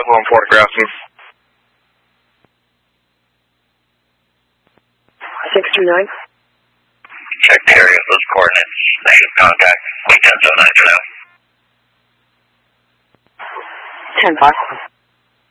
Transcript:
Bravo on Fort Grafton. 629. Check the area of those coordinates. Negative contact. Wait 1009 for now. 10-5.